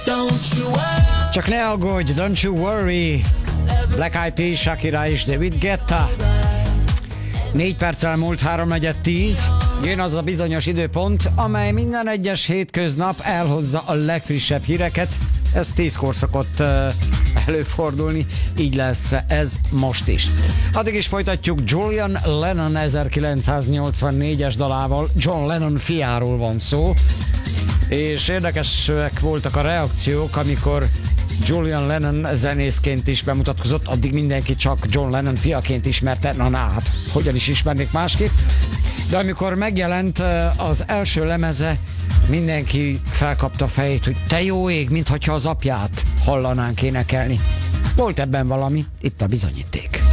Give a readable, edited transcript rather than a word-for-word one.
Csak ne aggódj, don't you worry. Black Eyed Peas, Shakira és David Guetta. 4 perccel múlt 3:10. Jön az a bizonyos időpont, amely minden egyes hétköznap elhozza a legfrissebb híreket. Ez 10-kor szokott előfordulni, így lesz ez most is. Addig is folytatjuk Julian Lennon 1984-es dalával. John Lennon fiáról van szó, és érdekesek voltak a reakciók, amikor Julian Lennon zenészként is bemutatkozott, addig mindenki csak John Lennon fiaként ismerte, hát hogyan is ismernék másképp. De amikor megjelent az első lemeze, mindenki felkapta a fejét, hogy te jó ég, mintha az apját hallanánk énekelni. Volt ebben valami, itt a bizonyíték.